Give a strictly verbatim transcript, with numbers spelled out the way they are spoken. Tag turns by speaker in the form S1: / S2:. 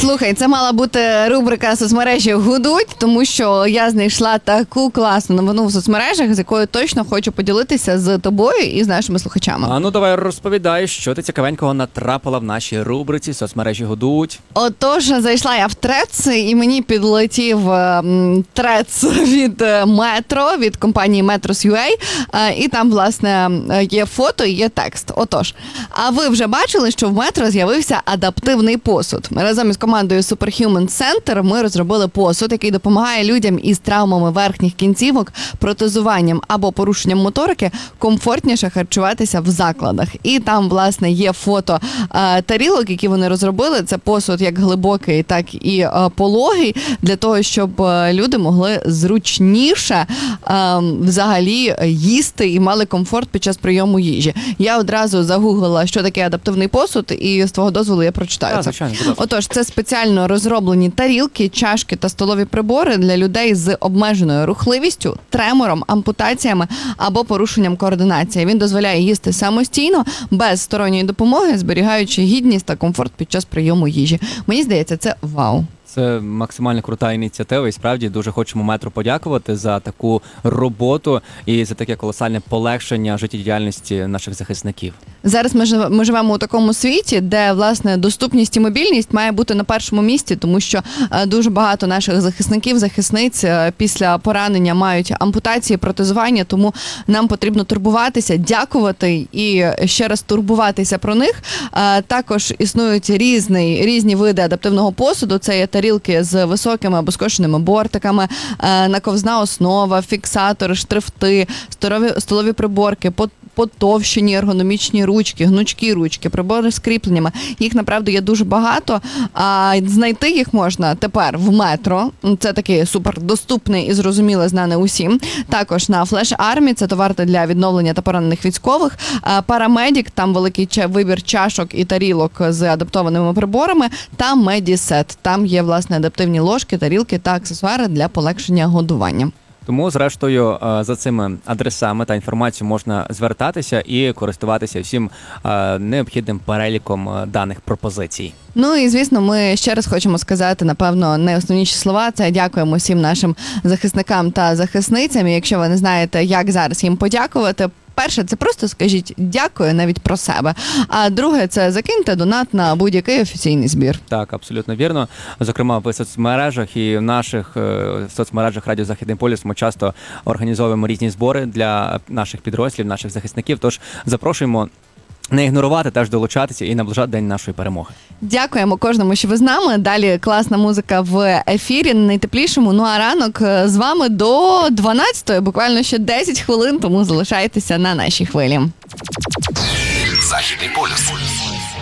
S1: Слухай, це мала бути рубрика «Соцмережі гудуть», тому що я знайшла таку класну новину в соцмережах, з якою точно хочу поділитися з тобою і з нашими слухачами.
S2: А ну давай розповідай, що ти цікавенького натрапила в нашій рубриці «Соцмережі гудуть».
S1: Отож, зайшла я в Трец, і мені підлетів Трец від Метро, від компанії Metros.ua, і там, власне, є фото і є текст. Отож, а ви вже бачили, що в Метро з'явився адаптивний посуд? Разом із командою Superhuman Center ми розробили посуд, який допомагає людям із травмами верхніх кінцівок, протезуванням або порушенням моторики комфортніше харчуватися в закладах. І там, власне, є фото а, тарілок, які вони розробили. Це посуд як глибокий, так і а, пологий, для того, щоб а, люди могли зручніше а, взагалі їсти і мали комфорт під час прийому їжі. Я одразу загуглила, що таке адаптивний посуд, і з твого дозволу я прочитаю
S2: А,
S1: це.
S2: звичайно,
S1: Отож, це спеціально розроблені тарілки, чашки та столові прибори для людей з обмеженою рухливістю, тремором, ампутаціями або порушенням координації. Він дозволяє їсти самостійно, без сторонньої допомоги, зберігаючи гідність та комфорт під час прийому їжі. Мені здається, це вау.
S2: Це максимально крута ініціатива, і справді дуже хочемо Метро подякувати за таку роботу і за таке колосальне полегшення життєдіяльності наших захисників.
S1: Зараз ми, ми живемо у такому світі, де, власне, доступність і мобільність має бути на першому місці, тому що дуже багато наших захисників, захисниць після поранення мають ампутації, протезування, тому нам потрібно турбуватися, дякувати і ще раз турбуватися про них. Також існують різні, різні види адаптивного посуду. Це є тарілки з високими або скошеними бортиками, наковзна основа, фіксатори, штрифти, столові, столові приборки, потовщені ергономічні ручки, гнучкі ручки, прибори з кріпленнями. Їх, направду, є дуже багато, а знайти їх можна тепер в Метро. Це такий супердоступний і зрозуміло знаний усім. Також на Flash Army, це товар для відновлення та поранених військових. Paramedic, там великий вибір чашок і тарілок з адаптованими приборами. Та Mediset, там є, власне, адаптивні ложки, тарілки та аксесуари для полегшення годування.
S2: Тому, зрештою, за цими адресами та інформацією можна звертатися і користуватися всім необхідним переліком даних пропозицій.
S1: Ну і, звісно, ми ще раз хочемо сказати, напевно, найосновніші слова. Це дякуємо всім нашим захисникам та захисницям. І якщо ви не знаєте, як зараз їм подякувати, перше, це просто скажіть дякую навіть про себе. А друге, це закиньте донат на будь-який офіційний збір.
S2: Так, абсолютно вірно. Зокрема, в соцмережах і в наших в соцмережах Радіо Західний полюс ми часто організовуємо різні збори для наших підрозділів, наших захисників. Тож запрошуємо не ігнорувати, теж долучатися і наближати день нашої перемоги.
S1: Дякуємо кожному, що ви з нами. Далі класна музика в ефірі, найтеплішому. Ну а ранок з вами до дванадцятої, буквально ще десять хвилин, тому залишайтеся на нашій хвилі.
S3: Західний полюс.